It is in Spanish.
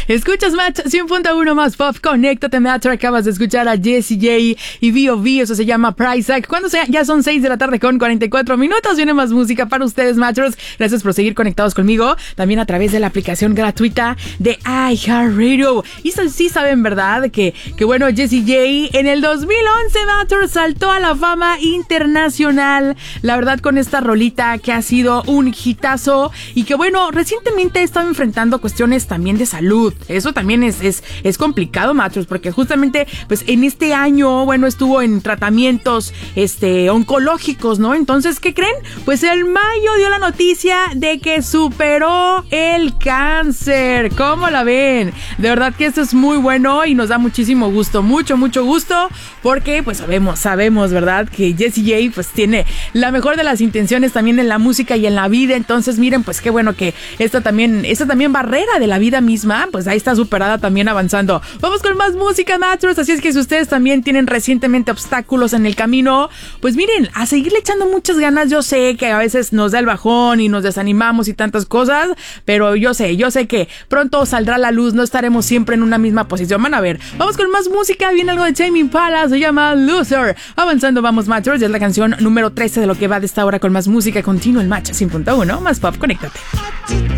Escuchas Match 100.1 más pop. Conéctate, Match. Acabas de escuchar a Jessie J y B.O.B. Eso se llama Price Tag. Cuando sea, ya son 6 de la tarde con 44 minutos. Viene más música para ustedes, Matchers. Gracias por seguir conectados conmigo. También a través de la aplicación gratuita de iHeartRadio. Y sí saben, ¿verdad? Que bueno, Jessie J en el 2011, Matchers, saltó a la fama internacional. La verdad, con esta rolita que ha sido un hitazo. Y que bueno, recientemente he estado enfrentando cuestiones también de salud. Eso también es complicado, Matchers, porque justamente pues en este año, bueno, estuvo en tratamientos oncológicos, ¿no? Entonces, ¿qué creen? Pues el mayo dio la noticia de que superó el cáncer. ¿Cómo la ven? De verdad que esto es muy bueno y nos da muchísimo gusto, mucho gusto, porque pues sabemos, ¿verdad? Que Jessie J pues tiene la mejor de las intenciones también en la música y en la vida. Entonces, miren, pues qué bueno que esta también barrera de la vida misma, pues ahí está superada, también avanzando. Vamos con más música, Matchers. Así es que si ustedes también tienen recientemente obstáculos en el camino, pues miren, a seguirle echando muchas ganas. Yo sé que a veces nos da el bajón y nos desanimamos y tantas cosas, pero yo sé que pronto saldrá la luz. No estaremos siempre en una misma posición. Van a ver, vamos con más música. Viene algo de Tame Impala, se llama Loser. Avanzando, vamos, Matchers. Ya es la canción número 13 de lo que va de esta hora con más música. Continúa el Match 100.1 más pop. Conéctate.